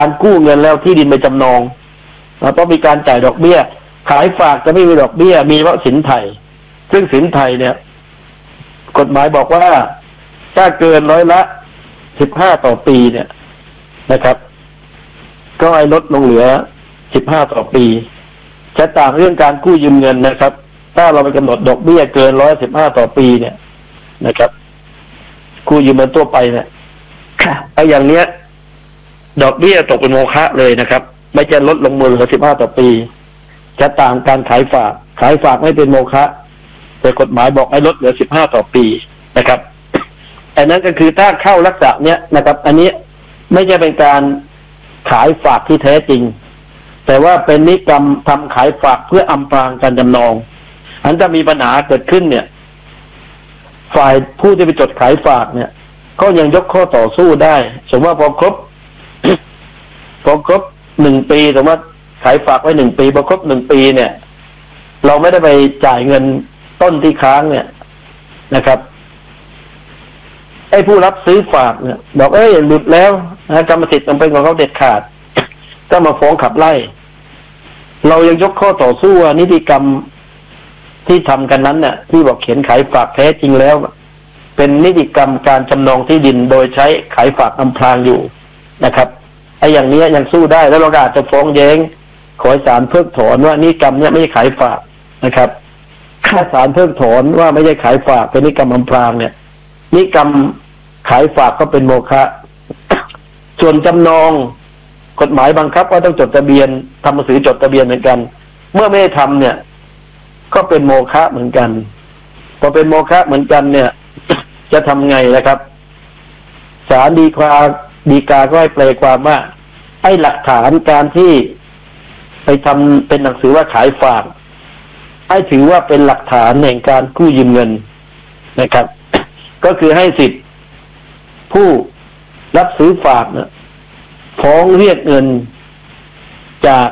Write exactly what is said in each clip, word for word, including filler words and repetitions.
การกู้เงินแล้วที่ดินไปจำนองเราต้องมีการจ่ายดอกเบี้ยขายฝากจะไม่มีดอกเบี้ยมีเฉพาะสินไทยซึ่งสินไทยเนี่ยกฎหมายบอกว่าถ้าเกินร้อยละสิบห้าต่อปีเนี่ยนะครับก็ให้ลดลงเหลือสิบห้าต่อปีจะต่างเรื่องการกู้ยืมเงินนะครับถ้าเราไปกำหนดดอกเบี้ยเกินร้อยสิบห้าต่อปีเนี่ยนะครับกู้ยืมเงินทั่วไปเนี่ยไอ้อย่างเนี้ยดอกเบี้ยตกเป็นโมฆะเลยนะครับไม่จะลดลงเหลือสิบห้าต่อปีจะต่างการขายฝากขายฝากไม่เป็นโมฆะแต่กฎหมายบอกให้ลดเหลือสิบห้าต่อปีนะครับอันนั้นก็คือถ้าเข้าลักษณะเนี้ยนะครับอันนี้ไม่ใช่เป็นการขายฝากที่แท้จริงแต่ว่าเป็นนิกรรมทำขายฝากเพื่ออำพรางการจำนองอันถ้ามีปัญหาเกิดขึ้นเนี่ยฝ่ายผู้ที่ไปจดขายฝากเนี่ยก็ยังยกข้อต่อสู้ได้สมมติว่าพอครบ พอครบหนึ่งปีสมมติว่าขายฝากไว้หนึ่งปีพอครบหนึ่งปีเนี่ยเราไม่ได้ไปจ่ายเงินต้นที่ค้างเนี่ยนะครับไอ้ผู้รับซื้อฝากเนี่ยบอกเอ้ยหลุดแล้วนะกรรมสิทธิ์ต้องเป็นของเขาเด็ดขาดก็มาฟ้องขับไล่เรายังยกข้อต่อสู้ว่านิติกรรมที่ทำกันนั้นเนี่ยที่บอกเขียนขายฝากแท้จริงแล้วเป็นนิติกรรมการจำนองที่ดินโดยใช้ขายฝากอำพรางอยู่นะครับไอ้อย่างนี้ยังสู้ได้แล้วเราอาจจะฟ้องแย้งขอศาลเพิกถอนว่านิติกรรมเนี่ยไม่ใช่ขายฝากนะครับถ้าศาลเพิกถอนว่าไม่ใช่ขายฝากเป็นนิติกรรมอำพรางเนี่ยนิติกรรมขายฝากก็เป็นโมฆะส่วนจำนองกฎหมายบังคับว่าต้องจดทะเบียนทำหนังสือจดทะเบียนเหมือนกันเมื่อไม่ได้ทำเนี่ยก็เป็นโมฆะเหมือนกันพอเป็นโมฆะเหมือนกันเนี่ยจะทำไงนะครับศาลฎีกาฎีกาก็ให้แปลความว่าไอ้หลักฐานการที่ไปทำเป็นหนังสือว่าขายฝากให้ถือว่าเป็นหลักฐานแห่งการกู้ยืมเงินนะครับก็คือให้สิทธิ์ผู้รับซื้อฝากเนี่ยฟ้องเรียกเงินจาก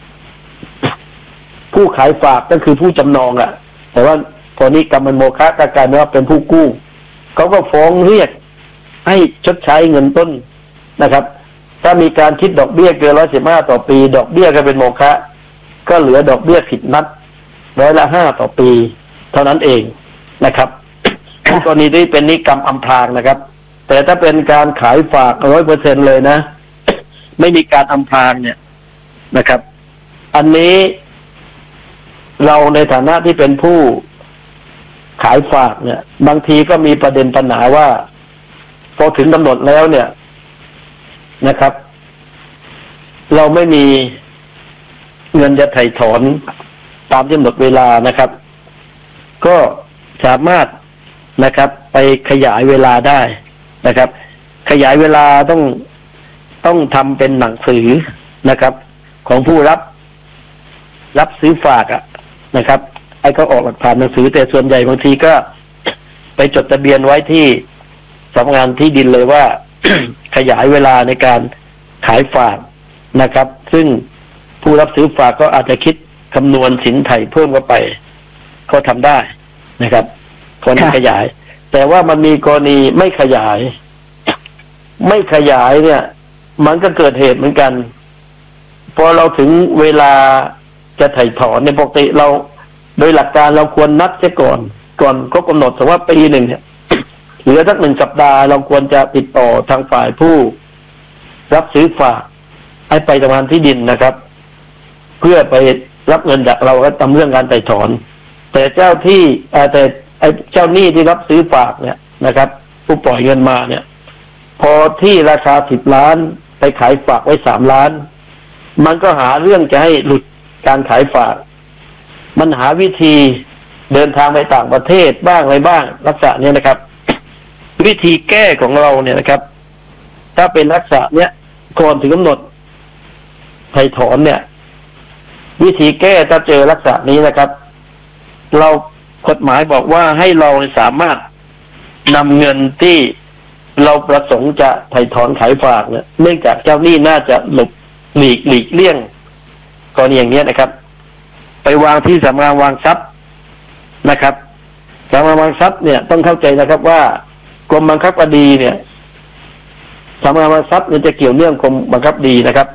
ผู้ขายฝากก็คือผู้จำนองอ่ะแต่ว่าพอนี้กรรมมันโมฆะก็กลายเป็นว่าเป็นผู้กู้เขาก็ฟ้องเรียกให้ชดใช้เงินต้นนะครับถ้ามีการคิดดอกเบี้ยเกินร้อยสิบห้าต่อปีดอกเบี้ยก็เป็นโมฆะก็เหลือดอกเบี้ยผิดนัดร้อยละห้าต่อปีเท่านั้นเองนะครับกรณีที่เป็นนิกรรมอำพรางนะครับแต่ถ้าเป็นการขายฝากร้อยเปอร์เซ็นเลยนะไม่มีการอำพรางเนี่ยนะครับอันนี้เราในฐานะที่เป็นผู้ขายฝากเนี่ยบางทีก็มีประเด็นปัญหาว่าพอถึงกำหนดแล้วเนี่ยนะครับเราไม่มีเงินจะไถ่ถอนตามที่หมดเวลานะครับก็สามารถนะครับไปขยายเวลาได้นะครับขยายเวลาต้องต้องทำเป็นหนังสือนะครับของผู้รับรับซื้อฝากอะนะครับไอ้เขาออกหลักฐานหนังสือแต่ส่วนใหญ่บางทีก็ไปจดทะเบียนไว้ที่สำนักงานที่ดินเลยว่า ขยายเวลาในการขายฝากนะครับซึ่งผู้รับซื้อฝากก็อาจจะคิดคำนวณสินไถ่เพิ่มเข้าไปก็ทำได้นะครับคนขยายแต่ว่ามันมีกรณีไม่ขยายไม่ขยายเนี่ยมันก็เกิดเหตุเหมือนกันพอเราถึงเวลาจะไถ่ถอนในปกติเราโดยหลักการเราควรนัดเสียก่อนก่อนครบกำหนดสมมติว่าปีหนึ่งเนี่ยเหลือสักหนึ่งสัปดาห์เราควรจะติดต่อทางฝ่ายผู้รับซื้อฝากให้ไปทำงานที่ดินนะครับเพื่อไปรับเงินจากเราก็ทำเรื่องการไถ่ถอนแต่เจ้าที่แต่ไอ้เจ้าหนี้ที่รับซื้อฝากเนี่ยนะครับผู้ปล่อยเงินมาเนี่ยพอที่ราคาสิบล้านไปขายฝากไว้สามล้านมันก็หาเรื่องจะให้หลุดการขายฝากมันหาวิธีเดินทางไปต่างประเทศบ้างอะไรบ้างลักษณะนี้นะครับวิธีแก้ของเราเนี่ยนะครับถ้าเป็นลักษณะเนี้ยก่อนถึงกำหนดไถ่ถอนเนี่ยวิธีแก้ถ้าเจอลักษณะนี้นะครับเรากฎหมายบอกว่าให้เราสามารถนำเงินที่เราประสงค์จะไถ่ถอนขายฝากเนี่ยเนื่องจากเจ้าหนี้น่าจะหลบหลีกหลีกเลี่ยงกรณีอย่างนี้นะครับไปวางที่สำนักงานวางทรัพย์นะครับสำนักงานวางทรัพย์เนี่ยต้องเข้าใจนะครับว่ากรมบังคับคดีเนี่ยสำหรับทรัพย์เงินจะเกี่ยวเนื่องกรมบังคับคดีนะครับ